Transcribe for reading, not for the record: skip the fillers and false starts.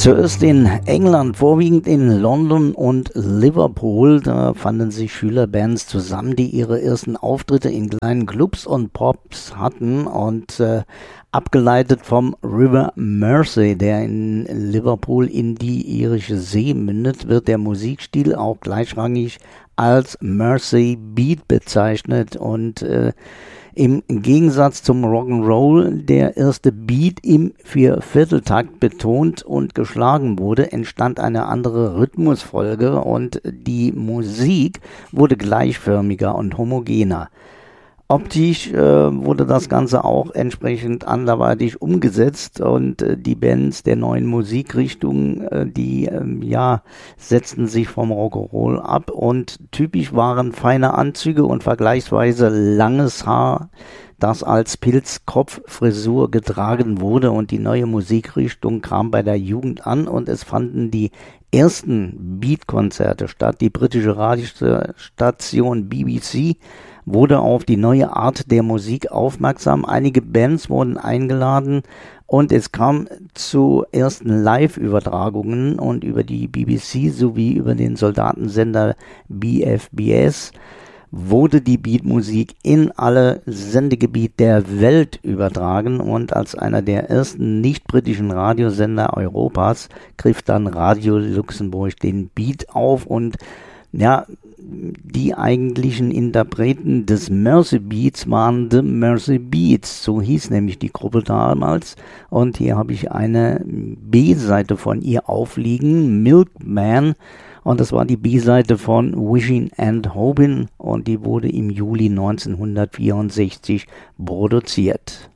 Zuerst in England, vorwiegend in London und Liverpool. Da fanden sich Schülerbands zusammen, die ihre ersten Auftritte in kleinen Clubs und Pubs hatten und abgeleitet vom River Mersey, der in Liverpool in die Irische See mündet, wird der Musikstil auch gleichrangig als Mersey Beat bezeichnet und im Gegensatz zum Rock'n'Roll, der erste Beat im Viervierteltakt betont und geschlagen wurde, entstand eine andere Rhythmusfolge und die Musik wurde gleichförmiger und homogener. Optisch wurde das Ganze auch entsprechend anderweitig umgesetzt und die Bands der neuen Musikrichtung, die setzten sich vom Rock'n'Roll ab und typisch waren feine Anzüge und vergleichsweise langes Haar, das als Pilzkopffrisur getragen wurde, und die neue Musikrichtung kam bei der Jugend an und es fanden die ersten Beat-Konzerte statt. Die britische Radiostation BBC wurde auf die neue Art der Musik aufmerksam. Einige Bands wurden eingeladen und es kam zu ersten Live-Übertragungen, und über die BBC sowie über den Soldatensender BFBS wurde die Beatmusik in alle Sendegebiete der Welt übertragen, und als einer der ersten nicht-britischen Radiosender Europas griff dann Radio Luxemburg den Beat auf, und die eigentlichen Interpreten des Mersey Beats waren The Mersey Beats, so hieß nämlich die Gruppe damals. Und hier habe ich eine B-Seite von ihr aufliegen, Milkman, und das war die B-Seite von Wishing and Hoping, und die wurde im Juli 1964 produziert.